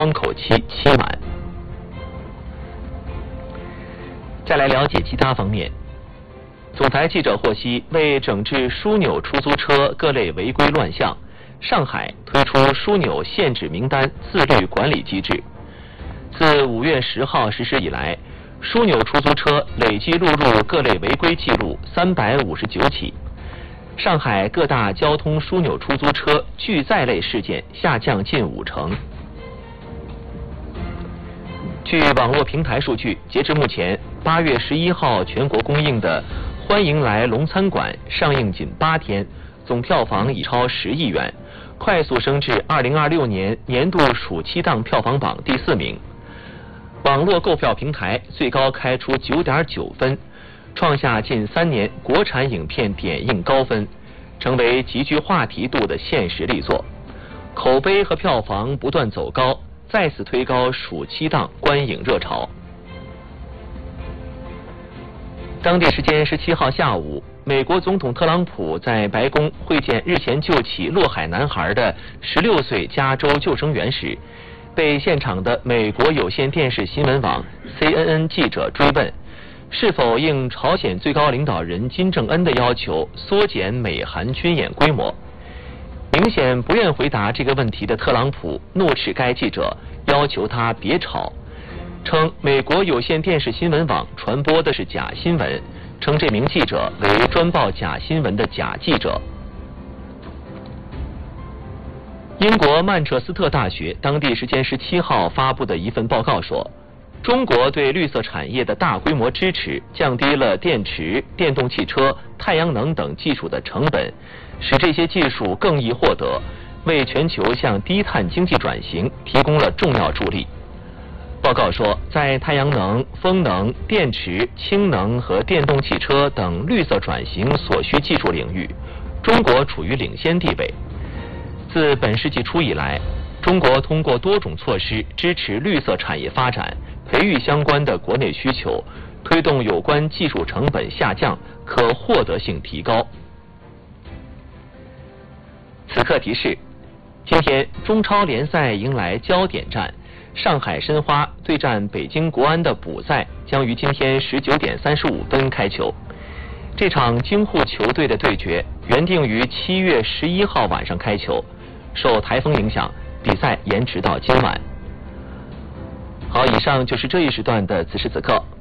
窗口期期满。再来了解其他方面。总台记者获悉，为整治枢纽出租车各类违规乱象，上海推出枢纽限制名单自律管理机制。自5月10号实施以来，枢纽出租车累计录入各类违规记录359起。上海各大交通枢纽出租车拒载类事件下降近50%。据网络平台数据，截至目前，8月11号全国公映的《欢迎来龙餐馆》上映仅8天，总票房已超10亿元，快速升至2026年年度暑期档票房榜第4名。网络购票平台最高开出9.9分，创下近3年国产影片点映高分，成为极具话题度的现实力作。口碑和票房不断走高，再次推高暑期档观影热潮。当地时间17号下午，美国总统特朗普在白宫会见日前救起落海男孩的16岁加州救生员时，被现场的美国有线电视新闻网 CNN 记者追问，是否应朝鲜最高领导人金正恩的要求缩减美韩军演规模。明显不愿回答这个问题的特朗普怒斥该记者，要求他别吵，称美国有线电视新闻网传播的是假新闻，称这名记者为专报假新闻的假记者。英国曼彻斯特大学当地时间17号发布的一份报告说，中国对绿色产业的大规模支持降低了电池、电动汽车、太阳能等技术的成本，使这些技术更易获得，为全球向低碳经济转型提供了重要助力。报告说，在太阳能、风能、电池、氢能和电动汽车等绿色转型所需技术领域，中国处于领先地位。自本世纪初以来，中国通过多种措施支持绿色产业发展，培育相关的国内需求，推动有关技术成本下降，可获得性提高。此刻提示：今天中超联赛迎来焦点战，上海申花对战北京国安的补赛将于今天19点35分开球。这场京沪球队的对决原定于7月11号晚上开球，受台风影响，比赛延迟到今晚。好，以上就是这一时段的此时此刻。